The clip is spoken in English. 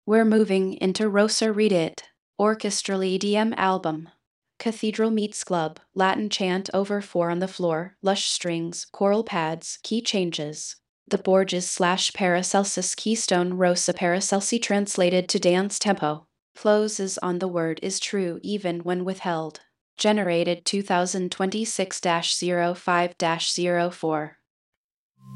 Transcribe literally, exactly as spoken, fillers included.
We're moving into Rosa Read It, orchestral E D M album. Cathedral meets club, Latin chant over four on the floor, lush strings, choral pads, key changes. The Borges slash Paracelsus Keystone Rosa Paracelsi translated to dance tempo. Flows is on the word is true even when withheld. Generated twenty twenty-six dash zero five dash zero four.